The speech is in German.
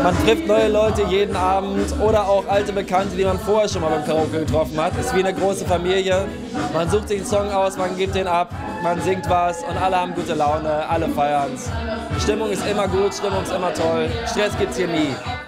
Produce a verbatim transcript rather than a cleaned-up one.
Man trifft neue Leute jeden Abend oder auch alte Bekannte, die man vorher schon mal beim Karaoke getroffen hat. Es ist wie eine große Familie. Man sucht sich einen Song aus, man gibt den ab, man singt was und alle haben gute Laune, alle feiern's. Stimmung ist immer gut, Stimmung ist immer toll. Stress gibt's hier nie.